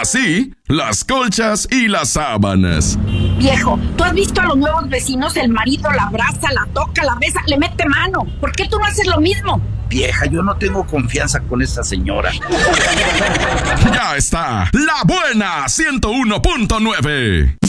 sí, las colchas y las sábanas. Viejo, ¿tú has visto a los nuevos vecinos? El marido la abraza, la toca, la besa, le mete mano. ¿Por qué tú no haces lo mismo? Vieja, yo no tengo confianza con esta señora. Ya está, La Buena 101.9.